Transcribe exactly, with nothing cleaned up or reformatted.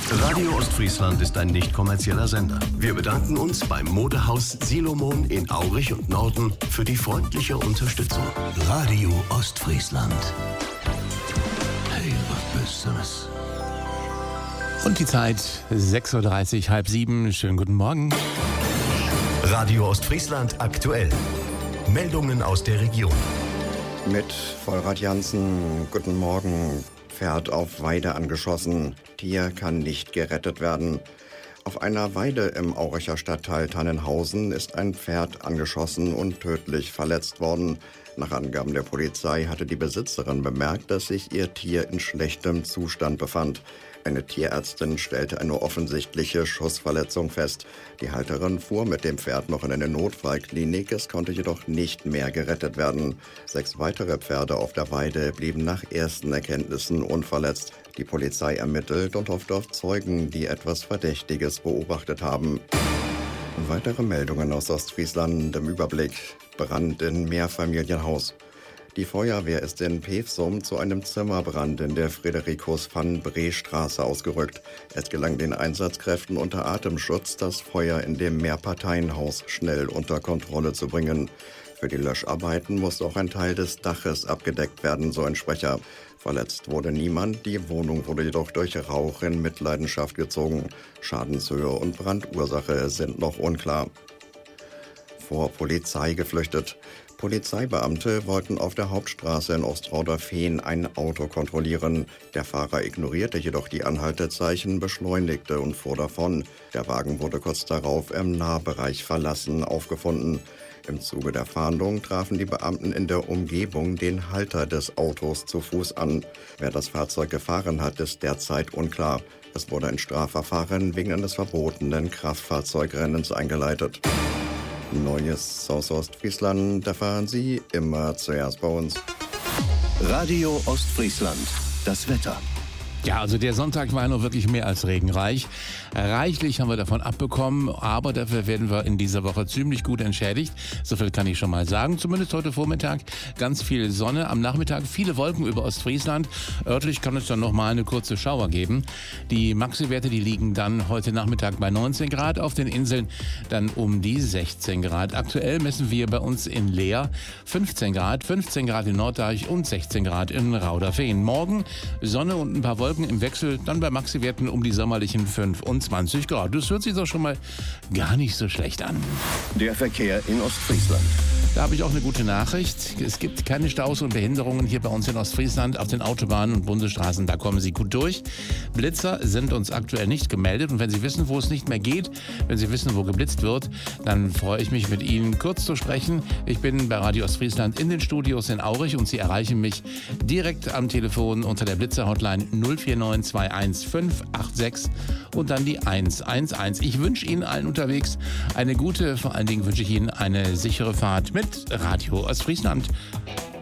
Radio Ostfriesland ist ein nicht kommerzieller Sender. Wir bedanken uns beim Modehaus Silomon in Aurich und Norden für die freundliche Unterstützung. Radio Ostfriesland. Hey, was Besseres. Und die Zeit sechs Uhr dreißig, halb sieben. Schönen guten Morgen. Radio Ostfriesland aktuell. Meldungen aus der Region. Mit Vollrad Jansen, guten Morgen. Pferd auf Weide angeschossen. Tier kann nicht gerettet werden. Auf einer Weide im Auricher Stadtteil Tannenhausen ist ein Pferd angeschossen und tödlich verletzt worden. Nach Angaben der Polizei hatte die Besitzerin bemerkt, dass sich ihr Tier in schlechtem Zustand befand. Eine Tierärztin stellte eine offensichtliche Schussverletzung fest. Die Halterin fuhr mit dem Pferd noch in eine Notfallklinik. Es konnte jedoch nicht mehr gerettet werden. Sechs weitere Pferde auf der Weide blieben nach ersten Erkenntnissen unverletzt. Die Polizei ermittelt und hofft auf Zeugen, die etwas Verdächtiges beobachtet haben. Weitere Meldungen aus Ostfriesland im Überblick. Brand in Mehrfamilienhaus. Die Feuerwehr ist in Pevsum zu einem Zimmerbrand in der Fridericus-van-Bree-Straße ausgerückt. Es gelang den Einsatzkräften unter Atemschutz, das Feuer in dem Mehrparteienhaus schnell unter Kontrolle zu bringen. Für die Löscharbeiten musste auch ein Teil des Daches abgedeckt werden, so ein Sprecher. Verletzt wurde niemand, die Wohnung wurde jedoch durch Rauch in Mitleidenschaft gezogen. Schadenshöhe und Brandursache sind noch unklar. Vor Polizei geflüchtet. Polizeibeamte wollten auf der Hauptstraße in Ostrauder-Fehn ein Auto kontrollieren. Der Fahrer ignorierte jedoch die Anhaltezeichen, beschleunigte und fuhr davon. Der Wagen wurde kurz darauf im Nahbereich verlassen aufgefunden. Im Zuge der Fahndung trafen die Beamten in der Umgebung den Halter des Autos zu Fuß an. Wer das Fahrzeug gefahren hat, ist derzeit unklar. Es wurde ein Strafverfahren wegen eines verbotenen Kraftfahrzeugrennens eingeleitet. Neues aus Ostfriesland erfahren Sie immer zuerst bei uns. Radio Ostfriesland. Das Wetter. Ja, also der Sonntag war noch wirklich mehr als regenreich. Reichlich haben wir davon abbekommen, aber dafür werden wir in dieser Woche ziemlich gut entschädigt. So viel kann ich schon mal sagen. Zumindest heute Vormittag ganz viel Sonne. Am Nachmittag viele Wolken über Ostfriesland. Örtlich kann es dann noch mal eine kurze Schauer geben. Die Maxi-Werte, die liegen dann heute Nachmittag bei neunzehn Grad. Auf den Inseln dann um die sechzehn Grad. Aktuell messen wir bei uns in Leer fünfzehn Grad, fünfzehn Grad in Norddeich und sechzehn Grad in Rauderfehn. Morgen Sonne und ein paar Wolken im Wechsel, dann bei Maxi-Werten um die sommerlichen fünfundzwanzig Grad. Das hört sich doch schon mal gar nicht so schlecht an. Der Verkehr in Ostfriesland. Da habe ich auch eine gute Nachricht. Es gibt keine Staus und Behinderungen hier bei uns in Ostfriesland auf den Autobahnen und Bundesstraßen. Da kommen Sie gut durch. Blitzer sind uns aktuell nicht gemeldet. Und wenn Sie wissen, wo es nicht mehr geht, wenn Sie wissen, wo geblitzt wird, dann freue ich mich, mit Ihnen kurz zu sprechen. Ich bin bei Radio Ostfriesland in den Studios in Aurich und Sie erreichen mich direkt am Telefon unter der Blitzer-Hotline null vier neun zwei eins fünf acht sechs und dann die eins eins eins. Ich wünsche Ihnen allen unterwegs eine gute, vor allen Dingen wünsche ich Ihnen eine sichere Fahrt mit Radio Ostfriesland.